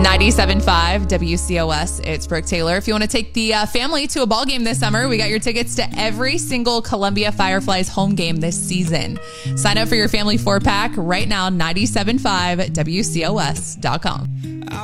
97.5 WCOS. It's Brooke Taylor. If you want to take the family to a ball game this summer, we got your tickets to every single Columbia Fireflies home game this season. Sign up for your family 4-pack right now, 97.5WCOS.com.